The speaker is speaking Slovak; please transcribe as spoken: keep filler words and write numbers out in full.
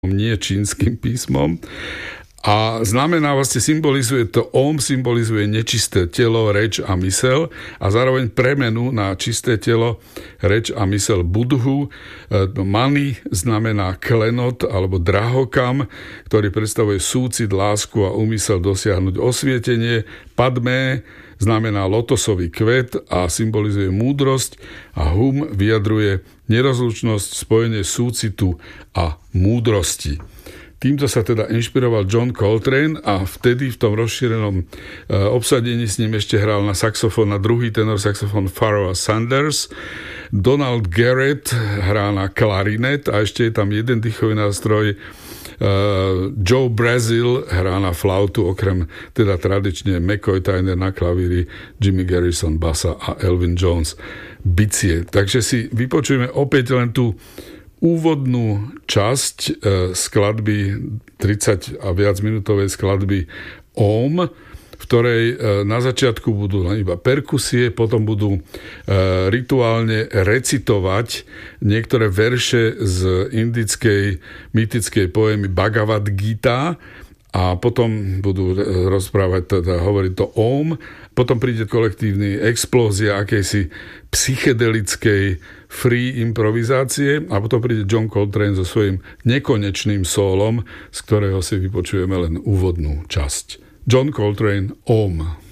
nie čínskym písmom. A znamená, vlastne symbolizuje to, Om symbolizuje nečisté telo, reč a mysel a zároveň premenu na čisté telo, reč a mysel Budhu. Mani znamená klenot alebo drahokam, ktorý predstavuje súcit, lásku a úmysel dosiahnuť osvietenie. Padmé znamená lotosový kvet a symbolizuje múdrosť a Hum vyjadruje nerozlučnosť, spojenie súcitu a múdrosti. Týmto sa teda inšpiroval John Coltrane a vtedy v tom rozšírenom obsadení s ním ešte hral na saxofón, na druhý tenor saxofón Pharoah Sanders. Donald Garrett hrá na klarinet a ešte je tam jeden dýchový nástroj. Joe Brazil hrá na flautu, okrem teda tradične McCoy Tyner na klavíri, Jimmy Garrison basa a Elvin Jones bicie. Takže si vypočujeme opäť len tú úvodnú časť e, skladby, tridsať a viac minútovej skladby Om, v ktorej e, na začiatku budú len iba perkusie, potom budú e, rituálne recitovať niektoré verše z indickej mýtickej poémy Bhagavad Gita a potom budú rozprávať, teda hovoriť to Om, potom príde kolektívny explózia akejsi psychedelickej free improvizácie a potom príde John Coltrane so svojím nekonečným sólom, z ktorého si vypočujeme len úvodnú časť. John Coltrane, Om.